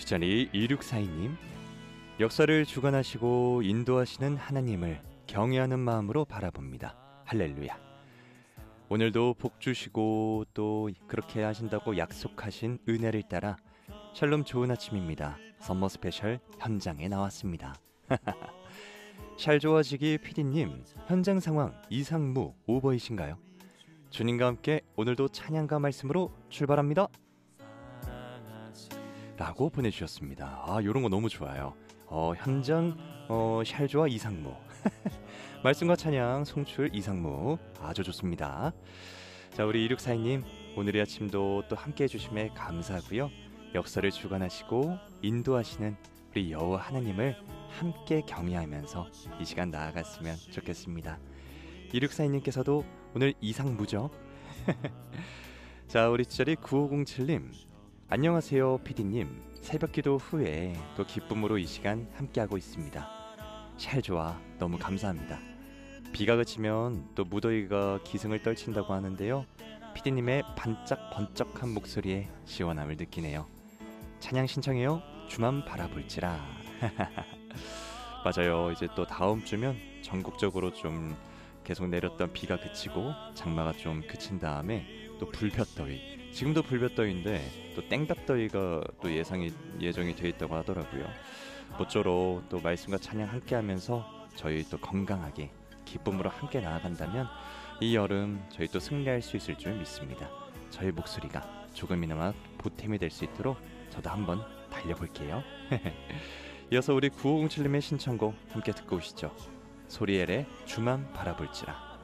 뒷자리 2642님, 역사를 주관하시고 인도하시는 하나님을 경외하는 마음으로 바라봅니다. 할렐루야. 오늘도 복 주시고 또 그렇게 하신다고 약속하신 은혜를 따라 샬롬 좋은 아침입니다. 선머 스페셜 현장에 나왔습니다. 샬 좋아지기 PD님, 현장 상황 이상무 오버이신가요? 주님과 함께 오늘도 찬양과 말씀으로 출발합니다 라고 보내주셨습니다. 요런 거 너무 좋아요. 현장 샬 좋아 이상무 말씀과 찬양 송출 이상무 아주 좋습니다. 자, 우리 2642님 오늘의 아침도 또 함께 해주심에 감사하고요. 역사를 주관하시고 인도하시는 우리 여호와 하나님을 함께 경외하면서 이 시간 나아갔으면 좋겠습니다. 2642님께서도 오늘 이상무죠? 자, 우리 뒷자리 9507님, 안녕하세요 PD님. 새벽기도 후에 또 기쁨으로 이 시간 함께하고 있습니다. 샬 좋아 너무 감사합니다. 비가 그치면 또 무더위가 기승을 떨친다고 하는데요, PD님의 반짝번쩍한 목소리에 시원함을 느끼네요. 찬양 신청해요. 주만 바라볼지라. 맞아요. 이제 또 다음 주면 전국적으로 좀 계속 내렸던 비가 그치고 장마가 좀 그친 다음에 또 불볕더위, 지금도 불볕더위인데 또 땡볕더위가 또 예정이 돼 있다고 하더라고요. 모쪼록 또 말씀과 찬양 함께 하면서 저희 또 건강하게 기쁨으로 함께 나아간다면 이 여름 저희 또 승리할 수 있을 줄 믿습니다. 저희 목소리가 조금이나마 보탬이 될 수 있도록 저도 한번 달려볼게요. 이어서 우리 9507님의 신청곡 함께 듣고 오시죠. 소리엘의 주만 바라볼지라.